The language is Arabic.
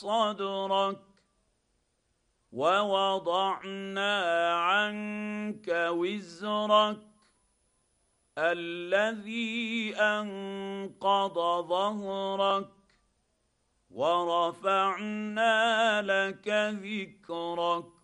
صدرك ووضعنا عنك وزرك الذي أنقض ظهرك ورفعنا لك ذكرك